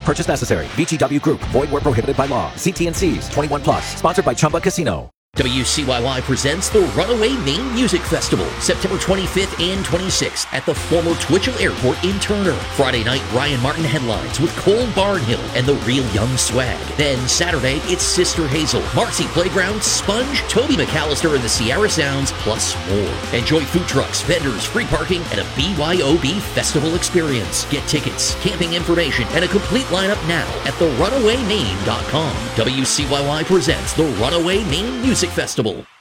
purchase necessary. VGW Group. Void where prohibited by law. See T&Cs. 21 plus. Sponsored by Chumba Casino. WCYY presents the Runaway Maine Music Festival, September 25th and 26th at the former Twitchell Airport in Turner. Friday night, Ryan Martin headlines with Cole Barnhill and the Real Young Swag. Then Saturday, it's Sister Hazel, Marcy Playground, Sponge, Toby McAllister and the Sierra Sounds, plus more. Enjoy food trucks, vendors, free parking, and a BYOB festival experience. Get tickets, camping information, and a complete lineup now at therunawaymaine.com. WCYY presents the Runaway Maine Music Festival.